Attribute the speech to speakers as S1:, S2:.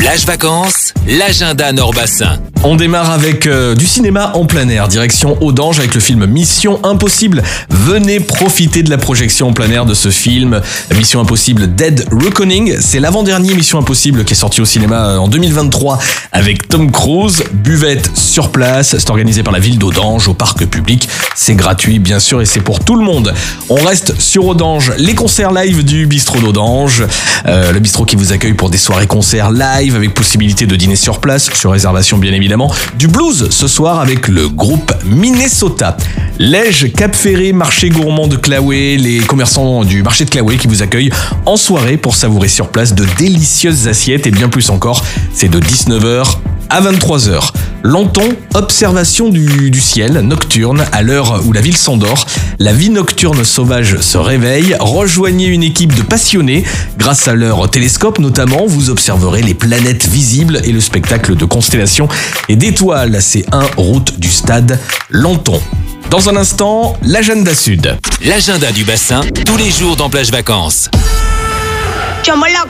S1: Plage Vacances, l'agenda Nord-Bassin.
S2: On démarre avec du cinéma en plein air, direction Audange avec le film Mission Impossible. Venez profiter de la projection en plein air de ce film. Mission Impossible Dead Reckoning, c'est l'avant-dernier Mission Impossible qui est sorti au cinéma en 2023 avec Tom Cruise. Buvette sur place, c'est organisé par la ville d'Audange au parc public. C'est gratuit bien sûr et c'est pour tout le monde. On reste sur Audange, les concerts live du bistrot d'Audange. Le bistrot qui vous accueille pour des soirées concerts live avec possibilité de dîner sur place, sur réservation bien évidemment. Du blues ce soir avec le groupe Minnesota. Lège, Cap Ferré, marché gourmand de Claouet, les commerçants du marché de Claouet qui vous accueillent en soirée pour savourer sur place de délicieuses assiettes et bien plus encore. C'est de 19h à 23h. Lanton, observation du ciel nocturne à l'heure où la ville s'endort. La vie nocturne sauvage se réveille. Rejoignez une équipe de passionnés. Grâce à leur télescope notamment, vous observerez les planètes visibles et le spectacle de constellations et d'étoiles. C'est 1 route du stade Lanton. Dans un instant, l'agenda sud.
S1: L'agenda du bassin, tous les jours dans Plage Vacances.
S3: Chomoloc.